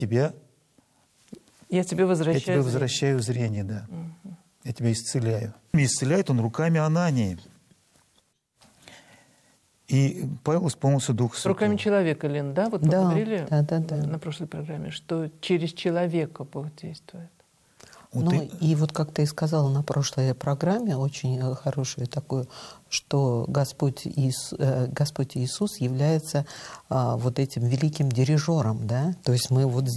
Я тебе возвращаю зрение, да. Я тебя исцеляю. И исцеляет он руками Анании. И Павел исполнился Духа Святого. Руками человека, Лен, да? Вот мы говорили на прошлой программе, что через человека Бог действует. И вот как ты и сказала на прошлой программе, очень хорошее такое, что Господь Иисус является вот этим великим дирижером, да? То есть мы вот